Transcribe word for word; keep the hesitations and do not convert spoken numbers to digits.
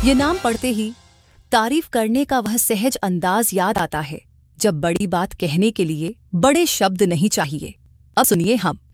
ये नाम पढ़ते ही तारीफ करने का वह सहज अंदाज याद आता है, जब बड़ी बात कहने के लिए बड़े शब्द नहीं चाहिए। अब सुनिए हम